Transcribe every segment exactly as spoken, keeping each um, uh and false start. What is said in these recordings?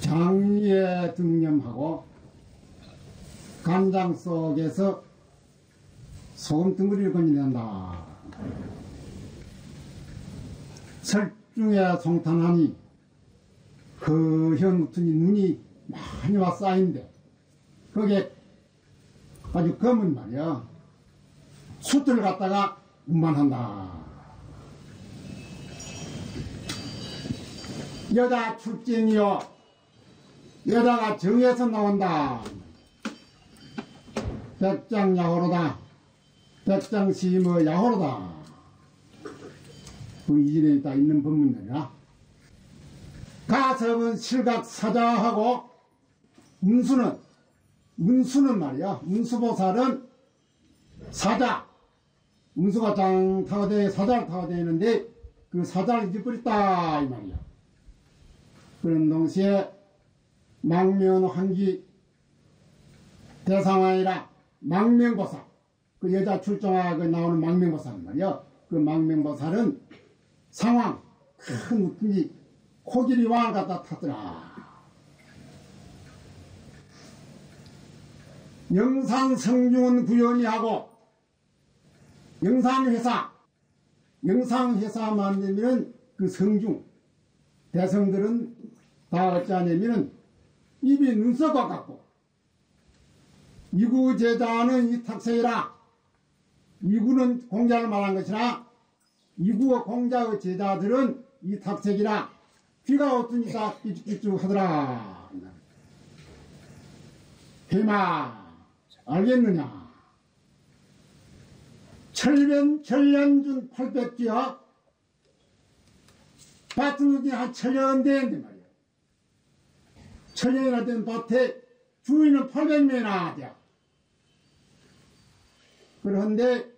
장위에 등념하고 간장 속에서 소금 덩어리를 건져낸다. 설중에 송탄하니 허현 같은 눈이 많이 와 쌓인데 거기에 아주 검은 말이야 숯을 갖다가 운반한다. 여자 출쟁이요 여자가 정에서 나온다. 백장야호로다. 백장시모 야호로다. 그 이전에 딱 있는 법문들이라. 가섭은 실각사자하고 문수는 문수는 말이야 문수보살은 사자 문수가 장 타고 다니 사자를 타고 다니는데 그 사자를 잊어버렸다 이 말이야. 그런 동시에 망면환기 대상아니라 망명보살 그 여자 출정하고 나오는 망명보살 말이야. 그 망명보살은 상황 큰 우tun지 코끼리 왕을 갖다 탔더라. 영상성중은 구현이하고 영상회사 영상회사 만들면은 그 성중 대성들은 다 어쩌냐면은 입이 눈썹과 같고 이구 제자는 이탁세이라 이구는 공자를 말한 것이라 이구와 공자의 제자들은 이탁색이라 귀가 어떠니 딱 삐죽삐죽 하더라. 해마 알겠느냐. 철변 천년준 팔백기야 밭은 한 천년 되는데 말이야. 천년이나 된 밭에 주인은 팔백 명이나 돼. 그런데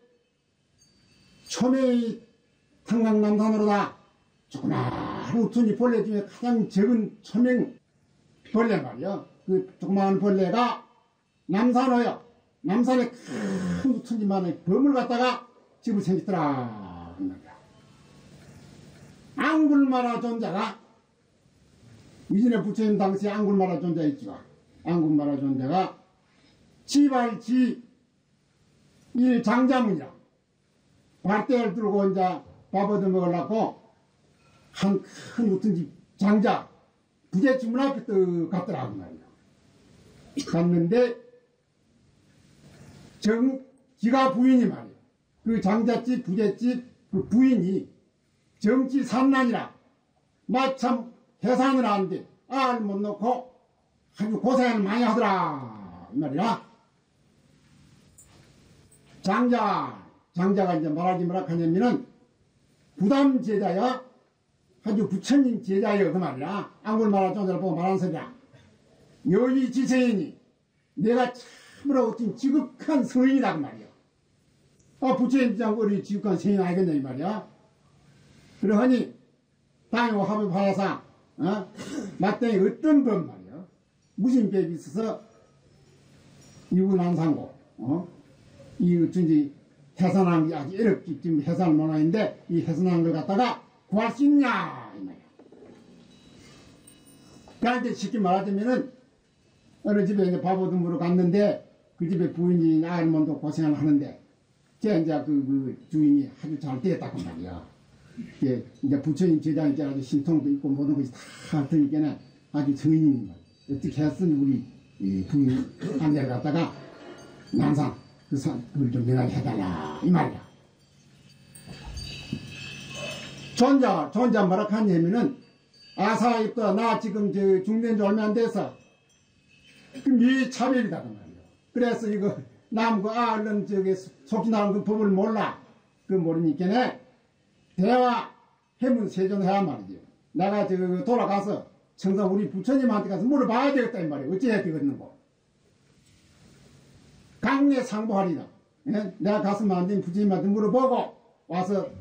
초매의ทั้ง남산으로다 조그마한 우tun지 벌레 중에 가장 적은 초명 벌레 말이야. 그 조그마한 벌레가 남산어요. 남산에 큰 우tun지만의 범을 갖다가 집을 생겼더라. 앙굴마라 존자가 이전에 부처님 당시에 앙굴마라 존자 있지가 앙굴마라 존자가 지발지 일 장자문이라 발대를 들고 이제 밥 얻어 먹으려고 한 큰 우tun지 장자 부잣집문 앞에 떡 갔더라고 말이야. 갔는데 정 지가 부인이 말이야. 그 장자집 부잣집 그 부인이 정치 산난이라 마참 해산을 하는데 알 못 놓고 아주 고생을 많이 하더라 이 말이야. 장자 장자가 이제 말하지 뭐라 하냐면은 부담 제자야 아주 부처님 제자여 그 말이야. 앙굴마라 존자를 보고 말하는 소리야. 여기 지세인이 내가 참으로 어떤 지극한 서인이다 그 말이야. 아 부처님 장 우리 지극한 서인 알겠냐 이 말이야. 그러하니 당요 합의하여서 어? 마땅히 어떤 법 말이야. 무슨 법이 있어서 이구난상고 어? 이 어쩐지 해산한 게 아주 어렵지 지금 해산을 못하는데 이 해산한 걸 갖다가 구할 수 있냐 이 말이야. 그한테 쉽게 말하자면은 어느 집에 이제 밥 얻어 먹으러 갔는데 그 집에 부인이 알몬도 고생을 하는데 제 이제 그, 그 주인이 아주 잘 되었다 그 말이야. 이게 이제 부처님 제자니까 아주 신통도 있고 모든 것이 다 드니까는 아주 성인인 거야. 어떻게 했으니 우리 이 부인 안내를 갖다가 남산 그 산 그걸 좀 명하게 해달라 이 말이야. 존자 존자 뭐라 하냐면은 아사 입다 나 지금 저 중된 지 얼마 안 돼서 미 차별이다 그 말이야. 그래서 이거 남 그 아 얼른 저기 속히 나온 그 법을 몰라 그 모르니까네 대화 해문 세존해야 말이지. 내가 저 돌아가서 청상 우리 부처님한테 가서 물어봐야 되겠다 이 말이야. 어찌해야 되겠는고. 강례 상보하리라. 예? 내가 가서 만든 부처님한테 물어보고 와서